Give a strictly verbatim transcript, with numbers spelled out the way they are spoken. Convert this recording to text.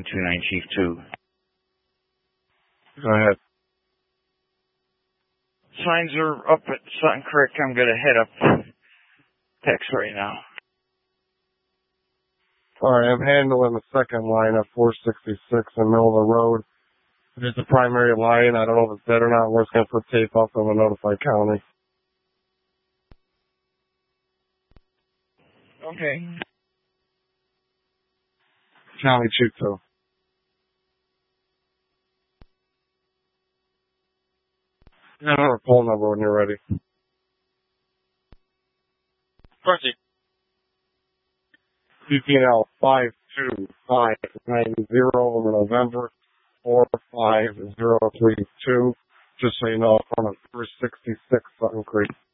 two nine Chief two. Go ahead. Signs are up at Sutton Creek. I'm going to head up text right now. Alright, I'm handling the second line at four sixty-six in the middle of the road. It is the primary line. I don't know if it's dead or not. We're just going to put tape up and we'll notify county. Okay. County Chief two. I don't have a phone number when you're ready. Proceed. C P L five two five nine zero over November four five zero three two. Just so you know, I'm on four sixty-six Sutton Creek.